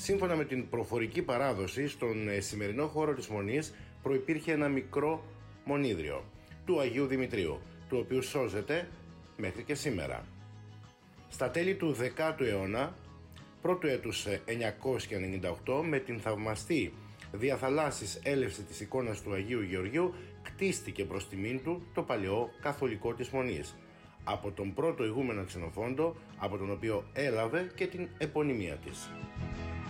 Σύμφωνα με την προφορική παράδοση, στον σημερινό χώρο της Μονής προϋπήρχε ένα μικρό μονίδριο του Αγίου Δημητρίου, του οποίου σώζεται μέχρι και σήμερα. Στα τέλη του 10ου αιώνα, πρώτου έτους 998, με την θαυμαστή διαθαλάσσης έλευση της εικόνας του Αγίου Γεωργίου, κτίστηκε προς τιμήν του το παλαιό καθολικό της Μονής, από τον πρώτο ηγούμενο Ξενοφόντο, από τον οποίο έλαβε και την επωνυμία της.